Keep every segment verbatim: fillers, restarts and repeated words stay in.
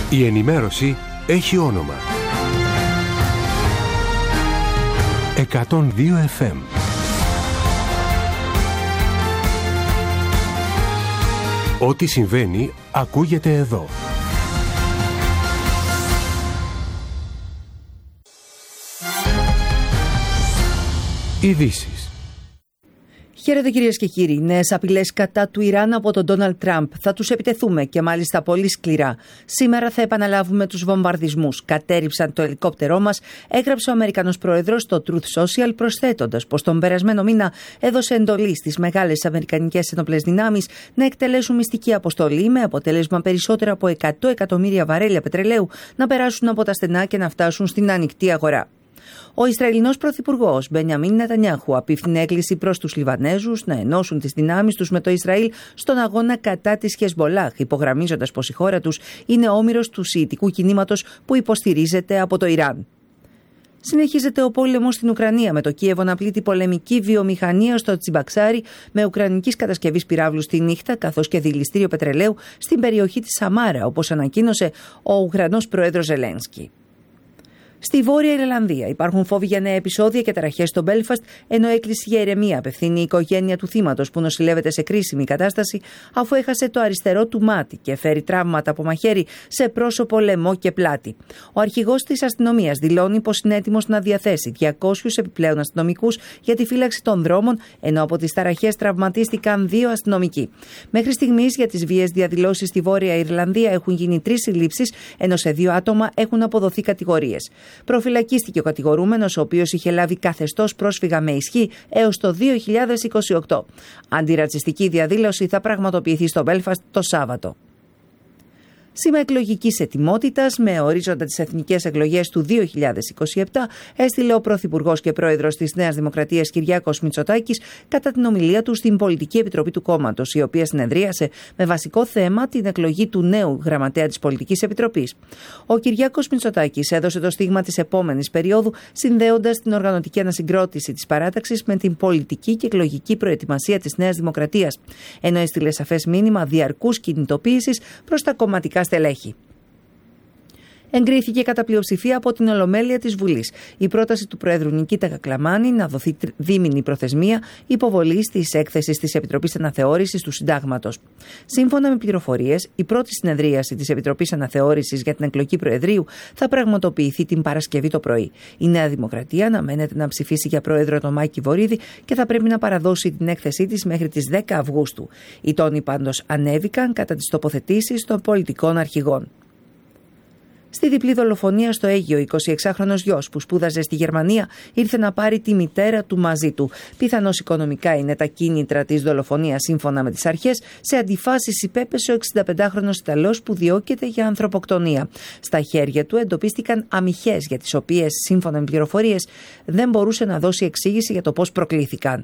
Η ενημέρωση έχει όνομα. εκατόν δύο εφ εμ. Ό,τι συμβαίνει ακούγεται εδώ. Ειδήσεις. Χαίρετε κυρίες και κύριοι. Νέες απειλές κατά του Ιράν από τον Ντόναλντ Τραμπ. Θα τους επιτεθούμε και μάλιστα πολύ σκληρά. Σήμερα θα επαναλάβουμε τους βομβαρδισμούς. Κατέρριψαν το ελικόπτερό μας, έγραψε ο Αμερικανός Πρόεδρος στο Truth Social, προσθέτοντας πως τον περασμένο μήνα έδωσε εντολή στις μεγάλες αμερικανικές ενόπλες δυνάμεις να εκτελέσουν μυστική αποστολή με αποτέλεσμα περισσότερα από εκατό εκατομμύρια βαρέλια πετρελαίου να περάσουν από τα στενά και να φτάσουν στην ανοιχτή αγορά. Ο Ισραηλινός Πρωθυπουργός Μπενιαμίν Νετανιάχου απίφθινε έκκληση προς τους Λιβανέζους να ενώσουν τις δυνάμεις τους με το Ισραήλ στον αγώνα κατά της Χεσμολάχ, υπογραμμίζοντας πως η χώρα τους είναι όμηρος του σιητικού κινήματος που υποστηρίζεται από το Ιράν. Συνεχίζεται ο πόλεμος στην Ουκρανία, με το Κίεβο να πλήττει πολεμική βιομηχανία στο Τσιμπαξάρι με ουκρανικής κατασκευής πυράβλου στη νύχτα, καθώς και δηληστήριο πετρελαίου στην περιοχή της Σαμάρα, όπως ανακοίνωσε ο Ουκρανός Πρόεδρος Ζελένσκι. Στη Βόρεια Ιρλανδία υπάρχουν φόβοι για νέα επεισόδια και ταραχές στο Μπέλφαστ, ενώ έκκληση για ηρεμία απευθύνει η οικογένεια του θύματος που νοσηλεύεται σε κρίσιμη κατάσταση αφού έχασε το αριστερό του μάτι και φέρει τραύματα από μαχαίρι σε πρόσωπο, λαιμό και πλάτη. Ο αρχηγός της αστυνομίας δηλώνει πως είναι έτοιμος να διαθέσει διακόσιους επιπλέον αστυνομικούς για τη φύλαξη των δρόμων, ενώ από τις ταραχές τραυματίστηκαν δύο αστυνομικοί. Μέχρι στιγμής για τις βίαιες διαδηλώσεις στη Βόρεια Ιρλανδία έχουν γίνει τρεις συλλήψεις, ενώ σε δύο άτομα έχουν αποδοθεί κατηγορίες. Προφυλακίστηκε ο κατηγορούμενος, ο οποίος είχε λάβει καθεστώς πρόσφυγα με ισχύ έως το δύο χιλιάδες είκοσι οκτώ. Αντιρατσιστική διαδήλωση θα πραγματοποιηθεί στο Μπέλφαστ το Σάββατο. Σήμα εκλογικής ετοιμότητας με ορίζοντα τις εθνικές εκλογές του δύο χιλιάδες είκοσι επτά έστειλε ο Πρωθυπουργός και Πρόεδρος της Νέας Δημοκρατίας Κυριάκος Μητσοτάκης κατά την ομιλία του στην Πολιτική Επιτροπή του κόμματος, η οποία συνεδρίασε με βασικό θέμα την εκλογή του νέου γραμματέα της Πολιτικής Επιτροπής. Ο Κυριάκος Μητσοτάκης έδωσε το στίγμα της επόμενης περίοδου, συνδέοντας την οργανωτική ανασυγκρότηση της παράταξης με την πολιτική και εκλογική προετοιμασία της Νέας Δημοκρατίας, ενώ έστειλε σαφές μήνυμα διαρκούς κινητοποίησης προς τα κομματικά στελέχη. Εγκρίθηκε κατά πλειοψηφία από την Ολομέλεια της Βουλής η πρόταση του Προέδρου Νικήτα Κακλαμάνη να δοθεί δίμηνη προθεσμία υποβολής της έκθεσης της Επιτροπής Αναθεώρησης του Συντάγματος. Σύμφωνα με πληροφορίες, η πρώτη συνεδρίαση της Επιτροπής Αναθεώρησης για την εκλογή Προεδρείου θα πραγματοποιηθεί την Παρασκευή το πρωί. Η Νέα Δημοκρατία αναμένεται να ψηφίσει για πρόεδρο τον Μάκη Βορίδη και θα πρέπει να παραδώσει την έκθεσή της μέχρι τις δέκα Αυγούστου. Οι τόνοι πάντως ανέβηκαν κατά τις τοποθετήσεις των πολιτικών αρχηγών. Στη διπλή δολοφονία στο Αίγυο, ο εικοσιεξάχρονος γιος που σπούδαζε στη Γερμανία ήρθε να πάρει τη μητέρα του μαζί του. Πιθανώς οικονομικά είναι τα κίνητρα της δολοφονίας, σύμφωνα με τις αρχές. Σε αντιφάσεις υπέπεσε ο εξηνταπεντάχρονος Ιταλός που διώκεται για ανθρωποκτονία. Στα χέρια του εντοπίστηκαν αμυχές για τις οποίες, σύμφωνα με πληροφορίες, δεν μπορούσε να δώσει εξήγηση για το πώς προκλήθηκαν.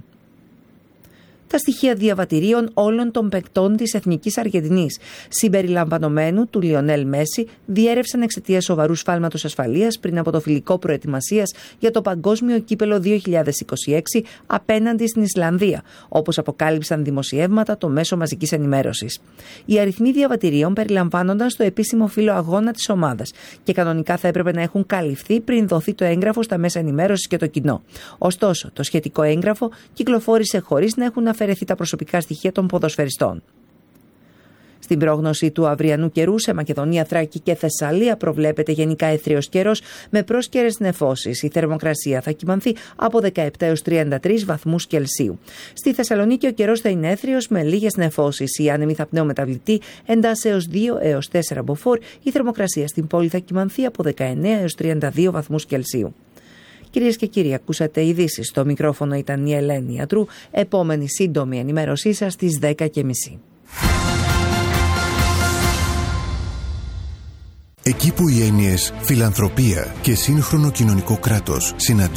Τα στοιχεία διαβατηρίων όλων των παικτών της Εθνικής Αργεντινής, συμπεριλαμβανομένου του Λιονέλ Μέση, διέρευσαν εξαιτίας σοβαρού σφάλματος ασφαλείας πριν από το φιλικό προετοιμασίας για το Παγκόσμιο Κύπελλο δύο χιλιάδες είκοσι έξι απέναντι στην Ισλανδία, όπως αποκάλυψαν δημοσιεύματα το μέσο μαζικής ενημέρωσης. Οι αριθμοί διαβατηρίων περιλαμβάνονταν στο επίσημο φύλλο αγώνα της ομάδας και κανονικά θα έπρεπε να έχουν καλυφθεί πριν δοθεί το έγγραφο στα μέσα ενημέρωσης και το κοινό. Ωστόσο, το σχετικό έγγραφο κυκλοφόρησε χωρίς να έχουν αφαιρεθεί τα προσωπικά στοιχεία των ποδοσφαιριστών. Στην πρόγνωση του αυριανού καιρού σε Μακεδονία, Θράκη και Θεσσαλία προβλέπεται γενικά έθριος καιρός με πρόσκαιρες νεφώσεις. Η θερμοκρασία θα κυμανθεί από δεκαεπτά έως τριάντα τρεις βαθμούς Κελσίου. Στη Θεσσαλονίκη ο καιρός θα είναι έθριος με λίγες νεφώσεις. Οι άνεμοι θα πνέουν μεταβλητή εντάσσεως δύο έως τέσσερα μποφόρ. Η θερμοκρασία στην πόλη θα κυμανθεί από δεκαεννέα έως τριάντα δύο βαθμούς Κελσίου. Κυρίες και κύριοι, ακούσατε ειδήσεις. Στο μικρόφωνο ήταν η Ελένη Ιατρού. Επόμενη σύντομη ενημέρωσή σας στις δέκα και μισή. Εκεί που οι έννοιες φιλανθρωπία και σύγχρονο κοινωνικό κράτος συναντιούνται